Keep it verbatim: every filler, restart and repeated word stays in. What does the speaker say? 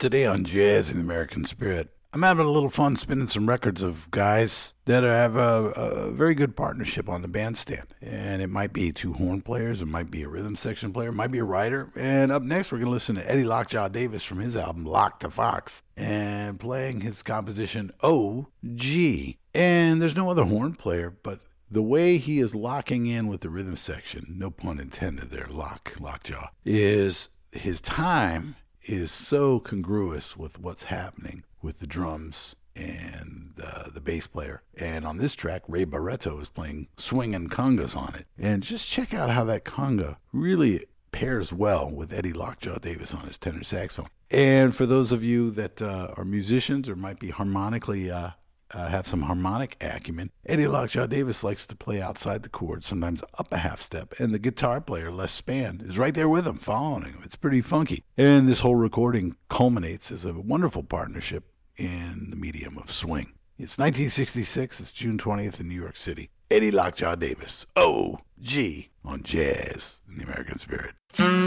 Today on Jazz in the American Spirit, I'm having a little fun spinning some records of guys that have a, a very good partnership on the bandstand. And it might be two horn players, it might be a rhythm section player, it might be a writer. And up next, we're going to listen to Eddie Lockjaw Davis from his album Lock the Fox and playing his composition O G. And there's no other horn player, but the way he is locking in with the rhythm section, no pun intended there, Lock, Lockjaw, is his time is so congruous with what's happening with the drums and uh, the bass player. And on this track, Ray Barretto is playing swinging congas on it. And just check out how that conga really pairs well with Eddie Lockjaw Davis on his tenor saxophone. And for those of you that uh, are musicians or might be harmonically uh, uh, have some harmonic acumen, Eddie Lockjaw Davis likes to play outside the chord, sometimes up a half step, and the guitar player, Les Spann, is right there with him, following him. It's pretty funky. And this whole recording culminates as a wonderful partnership in the medium of swing. It's nineteen sixty-six, it's June twentieth in New York City. Eddie Lockjaw Davis, O G, on Jazz in the American Spirit.